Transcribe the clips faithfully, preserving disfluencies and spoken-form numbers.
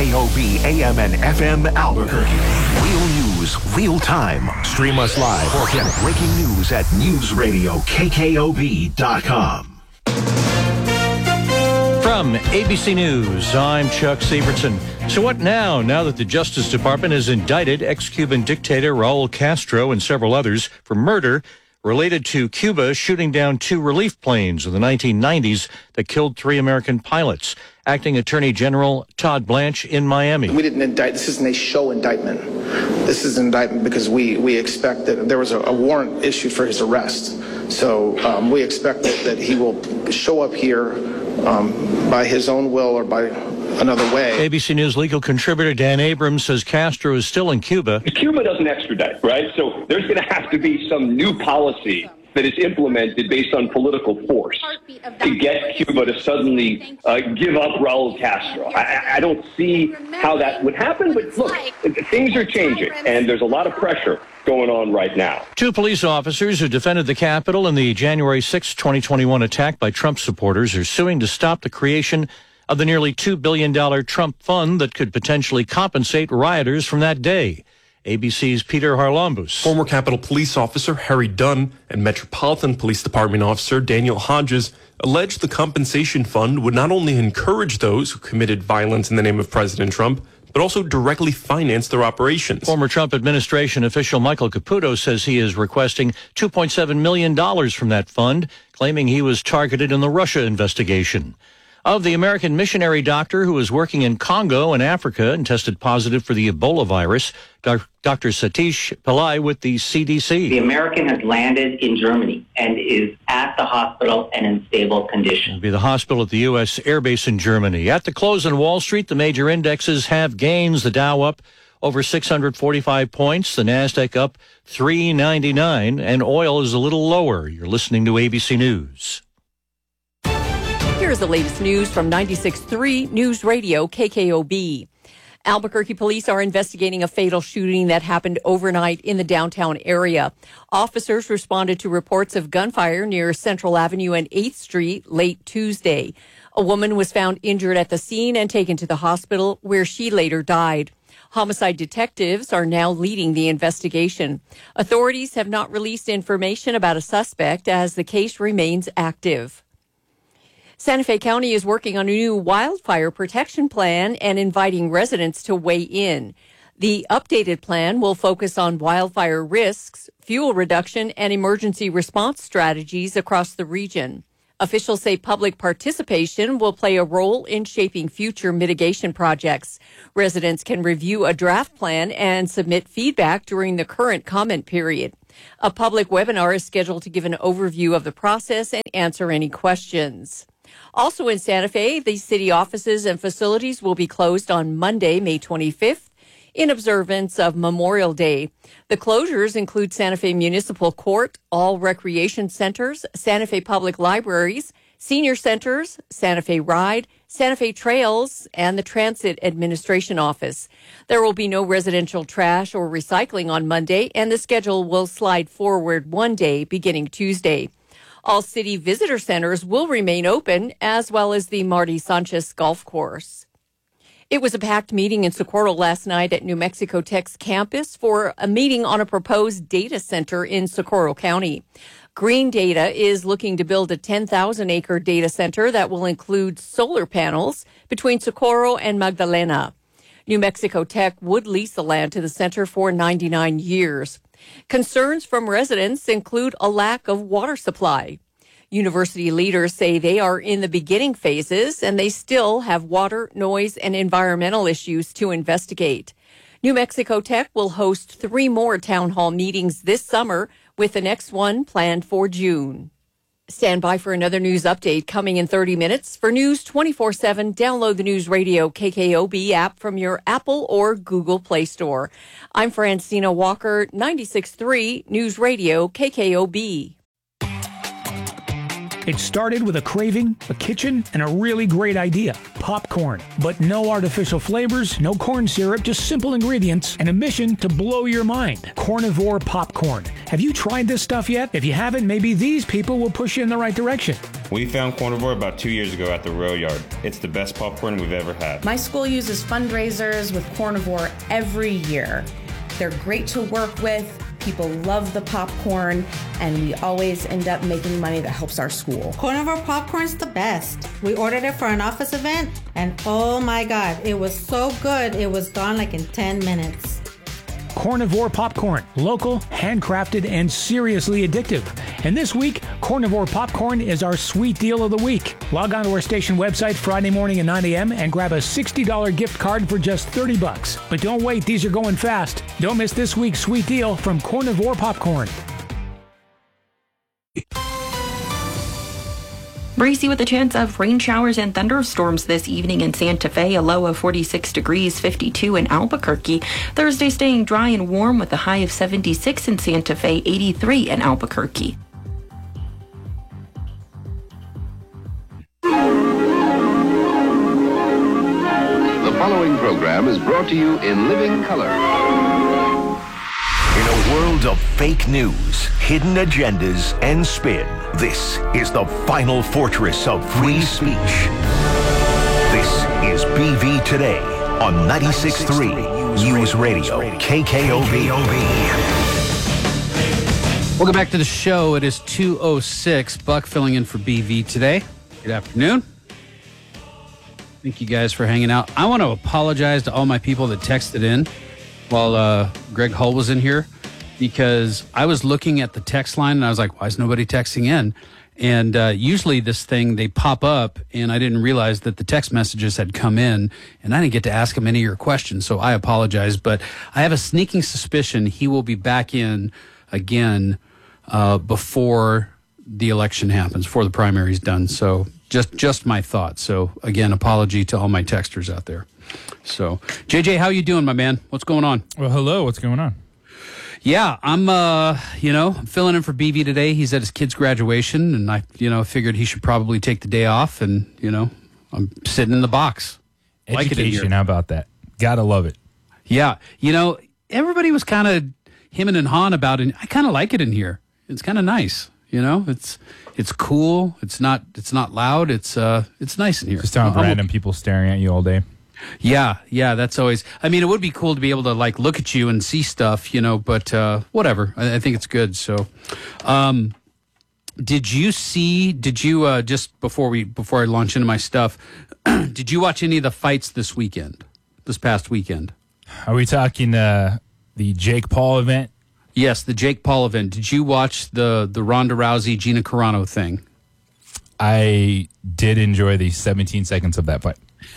K O B A M and F M Albuquerque. Real news, real time. Stream us live or get breaking news at news radio K K O B dot com. From A B C News, I'm Chuck Sievertson. So what now, now that the Justice Department has indicted ex-Cuban dictator Raul Castro and several others for murder related to Cuba shooting down two relief planes in the nineteen nineties that killed three American pilots? Acting Attorney General Todd Blanche in Miami. We didn't indict. This isn't a show indictment. This is an indictment because we, we expect that there was a, a warrant issued for his arrest. So um, we expect that, that he will show up here um, by his own will or by another way. A B C News legal contributor Dan Abrams says Castro is still in Cuba. Cuba doesn't extradite, right? So there's going to have to be some new policy that is implemented based on political force to get Cuba to suddenly uh, give up Raul Castro. I, I don't see how that would happen, but look, things are changing, and there's a lot of pressure going on right now. Two police officers who defended the Capitol in the January sixth, twenty twenty-one attack by Trump supporters are suing to stop the creation of the nearly two billion dollars Trump fund that could potentially compensate rioters from that day. A B C's Peter Harlambus. Former Capitol Police Officer Harry Dunn and Metropolitan Police Department Officer Daniel Hodges alleged the compensation fund would not only encourage those who committed violence in the name of President Trump, but also directly finance their operations. Former Trump administration official Michael Caputo says he is requesting two point seven million dollars from that fund, claiming he was targeted in the Russia investigation. Of the American missionary doctor who was working in Congo and Africa and tested positive for the Ebola virus, Doctor Satish Pillai with the C D C. The American has landed in Germany and is at the hospital and in stable condition. It'll be the hospital at the U S Air Base in Germany. At the close on Wall Street, the major indexes have gains. The Dow up over six hundred forty-five points, the NASDAQ up three ninety-nine, and oil is a little lower. You're listening to A B C News. Here's the latest news from ninety-six point three News Radio K K O B. Albuquerque police are investigating a fatal shooting that happened overnight in the downtown area. Officers responded to reports of gunfire near Central Avenue and eighth Street late Tuesday. A woman was found injured at the scene and taken to the hospital, where she later died. Homicide detectives are now leading the investigation. Authorities have not released information about a suspect as the case remains active. Santa Fe County is working on a new wildfire protection plan and inviting residents to weigh in. The updated plan will focus on wildfire risks, fuel reduction, and emergency response strategies across the region. Officials say public participation will play a role in shaping future mitigation projects. Residents can review a draft plan and submit feedback during the current comment period. A public webinar is scheduled to give an overview of the process and answer any questions. Also in Santa Fe, the city offices and facilities will be closed on Monday, May twenty-fifth, in observance of Memorial Day. The closures include Santa Fe Municipal Court, all recreation centers, Santa Fe Public Libraries, senior centers, Santa Fe Ride, Santa Fe Trails, and the Transit Administration Office. There will be no residential trash or recycling on Monday, and the schedule will slide forward one day beginning Tuesday. All city visitor centers will remain open, as well as the Marty Sanchez Golf Course. It was a packed meeting in Socorro last night at New Mexico Tech's campus for a meeting on a proposed data center in Socorro County. Green Data is looking to build a ten thousand acre data center that will include solar panels between Socorro and Magdalena. New Mexico Tech would lease the land to the center for ninety-nine years. Concerns from residents include a lack of water supply. University leaders say they are in the beginning phases and they still have water, noise, and environmental issues to investigate. New Mexico Tech will host three more town hall meetings this summer, with the next one planned for June. Stand by for another news update coming in thirty minutes. For News twenty-four seven, download the News Radio K K O B app from your Apple or Google Play Store. I'm Francina Walker, ninety-six point three News Radio K K O B. It started with a craving, a kitchen, and a really great idea, popcorn. But no artificial flavors, no corn syrup, just simple ingredients, and a mission to blow your mind. Cornivore popcorn. Have you tried this stuff yet? If you haven't, maybe these people will push you in the right direction. We found Cornivore about two years ago at the rail yard. It's the best popcorn we've ever had. My school uses fundraisers with Cornivore every year. They're great to work with. People love the popcorn, and we always end up making money that helps our school. Cornivore popcorn's the best. We ordered it for an office event, and oh my God, it was so good, it was gone like in ten minutes. Cornivore popcorn, local, handcrafted, and seriously addictive. And this week, Cornivore popcorn is our sweet deal of the week. Log on to our station website Friday morning at nine a.m. and grab a sixty dollars gift card for just thirty bucks. But don't wait, these are going fast. Don't miss this week's sweet deal from Cornivore popcorn. Breezy with a chance of rain showers and thunderstorms this evening in Santa Fe, a low of forty-six degrees, fifty-two in Albuquerque. Thursday staying dry and warm with a high of seventy-six in Santa Fe, eighty-three in Albuquerque. The following program is brought to you in living color. In a world of fake news, hidden agendas, and spin, this is the final fortress of free speech. This is B V Today on ninety-six point three News Radio, K K O B. Welcome back to the show. It is two oh six. Buck filling in for B V Today. Good afternoon. Thank you guys for hanging out. I want to apologize to all my people that texted in while uh, Greg Hull was in here, because I was looking at the text line and I was like, why is nobody texting in? And uh, usually this thing, they pop up, and I didn't realize that the text messages had come in, and I didn't get to ask him any of your questions, so I apologize. But I have a sneaking suspicion he will be back in again uh, before the election happens, before the primary's done. So just just my thoughts. So again, apology to all my texters out there. So J J, how you doing, my man? What's going on? Well, hello. What's going on? Yeah, I'm, uh, you know, I'm filling in for B V today. He's at his kid's graduation, and I, you know, figured he should probably take the day off, and, you know, I'm sitting in the box. Education, like it in here. How about that? Gotta love it. Yeah, you know, everybody was kind of hemming and hawing about it. I kind of like it in here. It's kind of nice, you know. It's it's cool. It's not it's not loud. It's uh it's nice in here. Just don't have random people staring at you all day. Yeah, yeah, that's always, I mean, it would be cool to be able to, like, look at you and see stuff, you know, but uh, whatever. I, I think it's good. So, um, did you see, did you, uh, just before we, before I launch into my stuff, did you watch any of the fights this weekend, this past weekend? Are we talking uh, the Jake Paul event? Yes, the Jake Paul event. Did you watch the, the Ronda Rousey, Gina Carano thing? I did enjoy the seventeen seconds of that fight.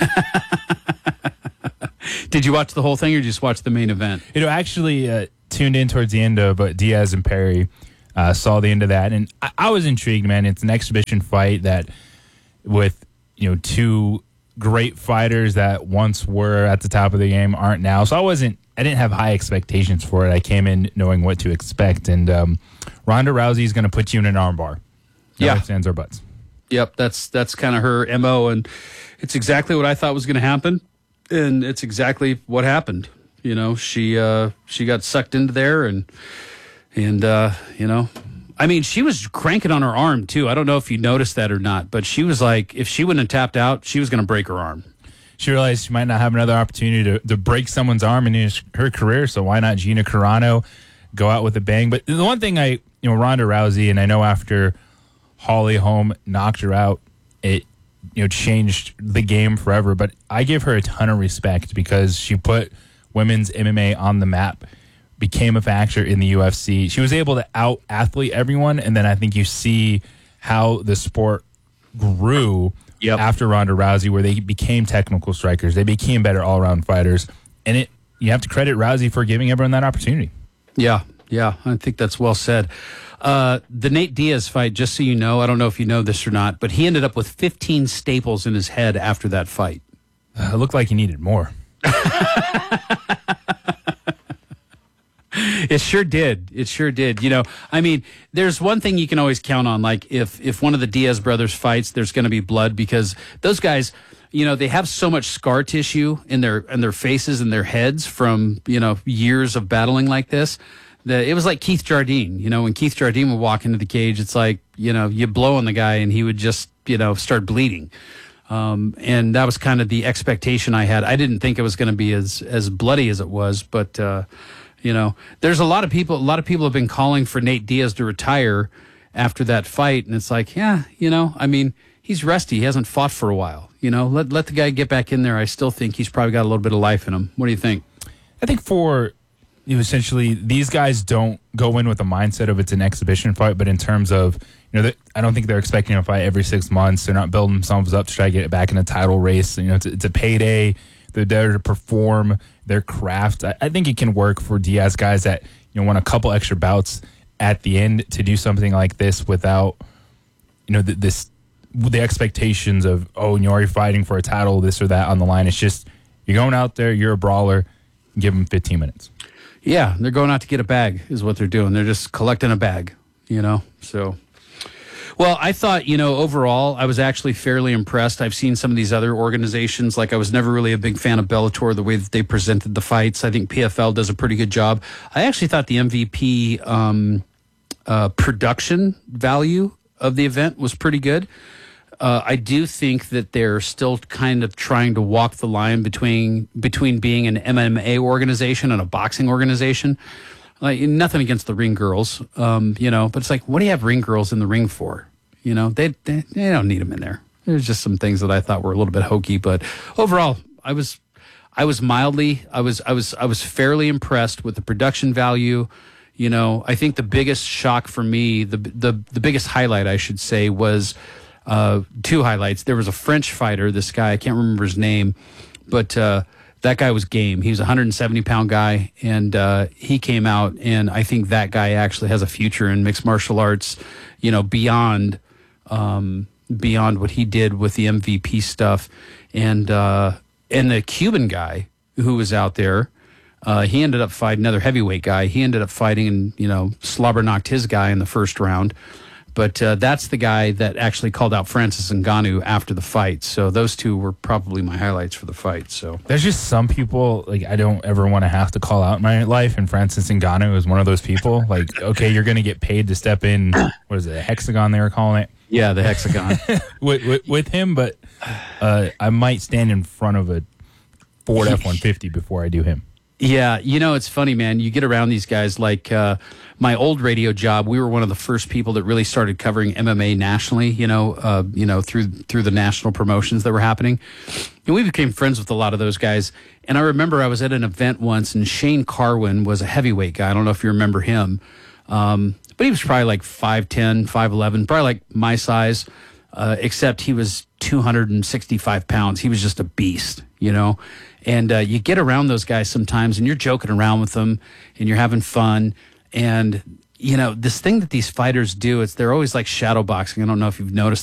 Did you watch the whole thing or just watch the main event? You know, actually uh, tuned in towards the end of uh, Diaz and Perry, uh, saw the end of that, and I-, I was intrigued, man. It's an exhibition fight that with, you know, two great fighters that once were at the top of the game aren't now. So I wasn't, I didn't have high expectations for it. I came in knowing what to expect, and um, Ronda Rousey is going to put you in an armbar. No yeah. ifs, ands, or buts. Yep, that's that's kind of her M O, and it's exactly what I thought was going to happen, and it's exactly what happened. You know, she uh, she got sucked into there, and and uh, you know, I mean, she was cranking on her arm too. I don't know if you noticed that or not, but she was like, if she wouldn't have tapped out, she was going to break her arm. She realized she might not have another opportunity to, to break someone's arm in his, her career, so why not Gina Carano go out with a bang? But the one thing I, you know, Ronda Rousey, and I know after Holly Holm knocked her out, it, you know, changed the game forever. But I give her a ton of respect because she put women's M M A on the map, became a factor in the U F C. She was able to out-athlete everyone, and then I think you see how the sport grew yep. after Ronda Rousey, where they became technical strikers. They became better all-around fighters. And it you have to credit Rousey for giving everyone that opportunity. Yeah, yeah, I think that's well said. Uh, the Nate Diaz fight, just so you know, I don't know if you know this or not, but he ended up with fifteen staples in his head after that fight. Uh, it looked like he needed more. It sure did. It sure did. You know, I mean, there's one thing you can always count on. Like if, if one of the Diaz brothers fights, there's going to be blood because those guys, you know, they have so much scar tissue in their, in their faces and their heads from, you know, years of battling like this. That it was like Keith Jardine. You know, when Keith Jardine would walk into the cage, it's like, you know, you blow on the guy and he would just, you know, start bleeding. Um, and that was kind of the expectation I had. I didn't think it was going to be as, as bloody as it was, but, uh, you know, there's a lot of people, a lot of people have been calling for Nate Diaz to retire after that fight. And it's like, yeah, you know, I mean, he's rusty. He hasn't fought for a while. You know, let, let the guy get back in there. I still think he's probably got a little bit of life in him. What do you think? I think for, you know, essentially, these guys don't go in with the mindset of it's an exhibition fight, but in terms of, you know, I don't think they're expecting a fight every six months. They're not building themselves up to try to get it back in a title race. You know, it's, it's a payday. They're there to perform their craft. I, I think it can work for Diaz guys that, you know, want a couple extra bouts at the end to do something like this without, you know, the, this the expectations of, oh, you know, are you fighting for a title, this or that on the line. It's just you're going out there, you're a brawler, give them fifteen minutes. Yeah, they're going out to get a bag is what they're doing. They're just collecting a bag, you know, so. Well, I thought, you know, overall, I was actually fairly impressed. I've seen some of these other organizations. Like, I was never really a big fan of Bellator, the way that they presented the fights. I think P F L does a pretty good job. I actually thought the M V P um, uh, production value of the event was pretty good. Uh, I do think that they're still kind of trying to walk the line between between being an M M A organization and a boxing organization. Like, nothing against the ring girls, um, you know, but it's like, what do you have ring girls in the ring for? You know, they, they they don't need them in there. There's just some things that I thought were a little bit hokey, but overall, I was I was mildly, I was I was I was fairly impressed with the production value. You know, I think the biggest shock for me, the the the biggest highlight, I should say, was uh, two highlights. There was a French fighter, this guy, I can't remember his name, but uh, that guy was game. He was a one hundred seventy pound guy, and uh, he came out, and I think that guy actually has a future in mixed martial arts, you know, beyond um, beyond what he did with the M V P stuff. And uh, and the Cuban guy who was out there, uh, he ended up fighting another heavyweight guy. He ended up fighting and, you know, slobber knocked his guy in the first round. But uh, that's the guy that actually called out Francis Ngannou after the fight. So those two were probably my highlights for the fight. So there's just some people, like, I don't ever want to have to call out in my life, and Francis Ngannou is one of those people. Like, okay, you're going to get paid to step in, what is it, a hexagon they were calling it? Yeah, the hexagon. with, with, with him, but uh, I might stand in front of a Ford F one fifty before I do him. Yeah, you know, it's funny, man. You get around these guys like uh, my old radio job. We were one of the first people that really started covering M M A nationally. You know, uh, you know, through through the national promotions that were happening, and we became friends with a lot of those guys. And I remember I was at an event once, and Shane Carwin was a heavyweight guy. I don't know if you remember him, um, but he was probably like five ten, five eleven, probably like my size, uh, except he was two hundred sixty-five pounds. He was just a beast, you know. And uh, you get around those guys sometimes, and you're joking around with them, and you're having fun. And, you know, this thing that these fighters do, it's they're always like shadow boxing. I don't know if you've noticed